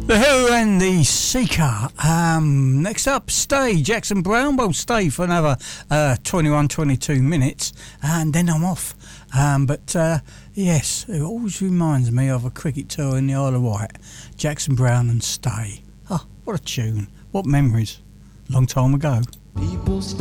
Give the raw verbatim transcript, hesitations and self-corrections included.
The Who and the Seeker. Um, next up, Stay. Jackson Browne will stay for another uh, twenty-one, twenty-two minutes, and then I'm off. Um, but uh, yes, it always reminds me of a cricket tour in the Isle of Wight. Jackson Browne and Stay. Oh, what a tune. What memories. Long time ago. People